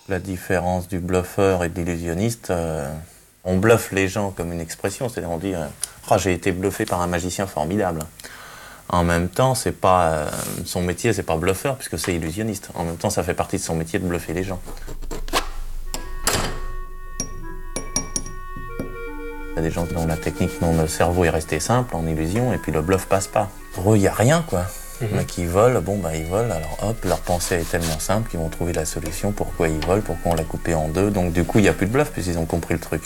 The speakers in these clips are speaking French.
La différence du bluffeur et de l'illusionniste, on bluffe les gens comme une expression, c'est-à-dire on dit oh, j'ai été bluffé par un magicien formidable. En même temps, c'est pas son métier, c'est pas bluffeur puisque c'est illusionniste. En même temps, ça fait partie de son métier de bluffer les gens. Il y a des gens dont la technique, dont le cerveau est resté simple en illusion et puis le bluff passe pas. Pour eux, il y a rien quoi. Les mecs qui volent, bon bah ils volent, alors hop, leur pensée est tellement simple qu'ils vont trouver la solution, pourquoi ils volent, pourquoi on l'a coupé en deux, donc du coup il n'y a plus de bluff puisqu'ils ont compris le truc.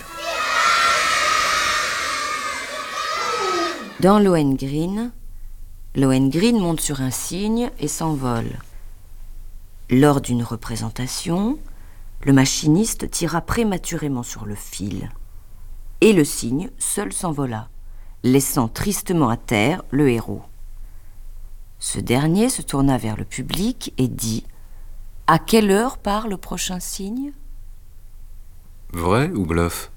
Dans Lohengrin monte sur un cygne et s'envole. Lors d'une représentation, le machiniste tira prématurément sur le fil. Et le cygne seul s'envola, laissant tristement à terre le héros. Ce dernier se tourna vers le public et dit « À quelle heure part le prochain cygne ?» Vrai ou bluff?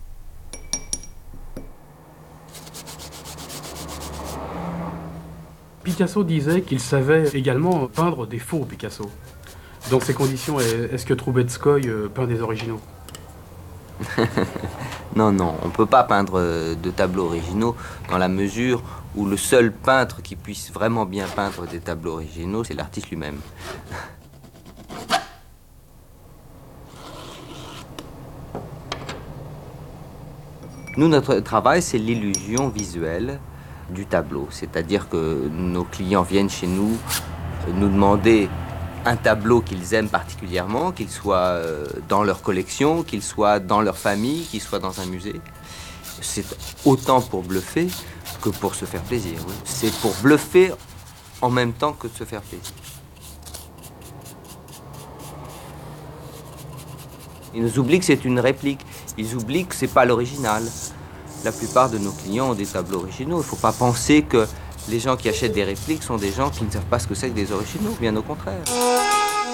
Picasso disait qu'il savait également peindre des faux Picasso. Dans ces conditions, est-ce que Troubetskoy peint des originaux? Non, on ne peut pas peindre de tableaux originaux dans la mesure où le seul peintre qui puisse vraiment bien peindre des tableaux originaux, c'est l'artiste lui-même. Nous, notre travail, c'est l'illusion visuelle du tableau. C'est-à-dire que nos clients viennent chez nous nous demander un tableau qu'ils aiment particulièrement, qu'il soit dans leur collection, qu'il soit dans leur famille, qu'il soit dans un musée. C'est autant pour bluffer que pour se faire plaisir. Oui. C'est pour bluffer en même temps que de se faire plaisir. Ils nous oublient que c'est une réplique. Ils oublient que c'est pas l'original. La plupart de nos clients ont des tableaux originaux. Il ne faut pas penser que les gens qui achètent des répliques sont des gens qui ne savent pas ce que c'est que des originaux, bien au contraire.